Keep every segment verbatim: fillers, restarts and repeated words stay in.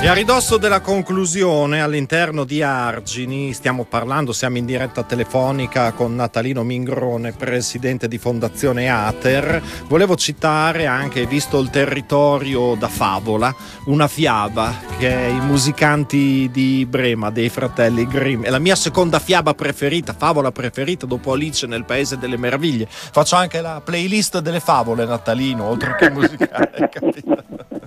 E a ridosso della conclusione, all'interno di Argini, stiamo parlando, siamo in diretta telefonica con Natalino Mingrone, presidente di Fondazione Ater. Volevo citare anche, visto il territorio da favola, una fiaba che è I musicanti di Brema, dei fratelli Grimm. È la mia seconda fiaba preferita, favola preferita dopo Alice nel Paese delle Meraviglie. Faccio anche la playlist delle favole, Natalino, oltre che musicale, capito?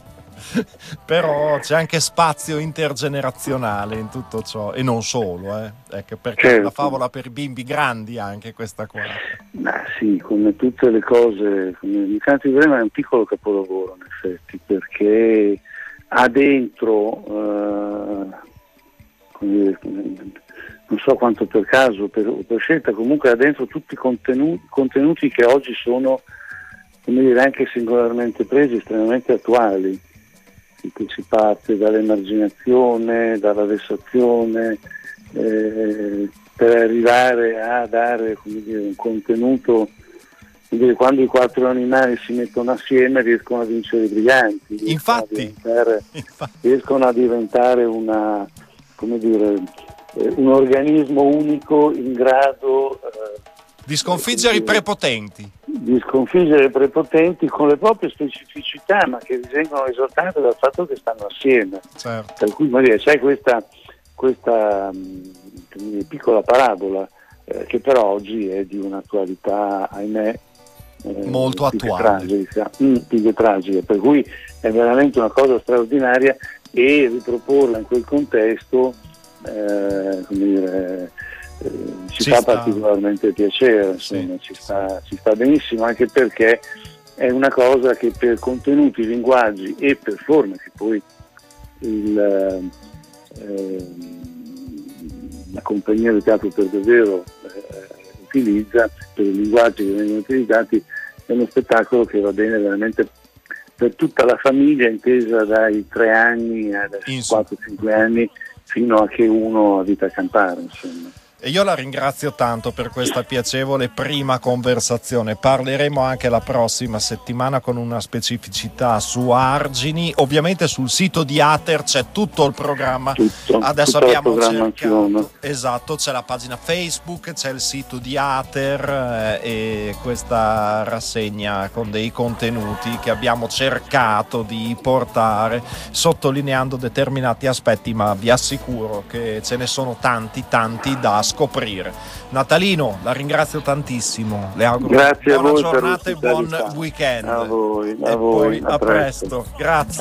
Però c'è anche spazio intergenerazionale in tutto ciò, e non solo, eh. Ecco, perché certo. È una favola per bimbi grandi anche questa qua. Ma sì, come tutte le cose, come I musicanti di Brema è un piccolo capolavoro in effetti, perché ha dentro, eh, come, non so quanto per caso, per, per scelta, comunque ha dentro tutti i contenuti, contenuti che oggi sono, come dire, anche singolarmente presi, estremamente attuali. Che si parte dall'emarginazione, dalla vessazione, eh, per arrivare a dare, come dire, un contenuto, come dire, quando i quattro animali si mettono assieme riescono a vincere i briganti, infatti, riescono a diventare, infatti. Riescono a diventare una, come dire, eh, un organismo unico in grado eh, di sconfiggere i prepotenti. di sconfiggere i prepotenti con le proprie specificità, ma che vengono esortate dal fatto che stanno assieme. Certo. Per cui, dire, c'è questa, questa mh, piccola parabola eh, che però oggi è di un'attualità, ahimè, eh, molto più attuale, che tragica, mh, più che tragica, per cui è veramente una cosa straordinaria, e riproporla in quel contesto, eh, come dire, Eh, ci, ci fa sta. particolarmente piacere, insomma, sì, ci, sì. sta, ci sta benissimo, anche perché è una cosa che per contenuti, linguaggi e per forme che poi il, eh, la compagnia del teatro per davvero eh, utilizza, per i linguaggi che vengono utilizzati, è uno spettacolo che va bene veramente per tutta la famiglia, intesa dai tre anni ai quattro cinque anni fino a che uno ha vita a campare, insomma. E io la ringrazio tanto per questa piacevole prima conversazione. Parleremo anche la prossima settimana con una specificità su Argini. Ovviamente sul sito di Ater c'è tutto il programma. Tutto, Adesso abbiamo cercato, esatto, c'è la pagina Facebook, c'è il sito di Ater eh, e questa rassegna con dei contenuti che abbiamo cercato di portare, sottolineando determinati aspetti, ma vi assicuro che ce ne sono tanti, tanti da scoprire. Natalino, la ringrazio tantissimo, le auguro Grazie buona a voi giornata e buon weekend. A voi, a e voi, poi a, a presto. presto. Grazie.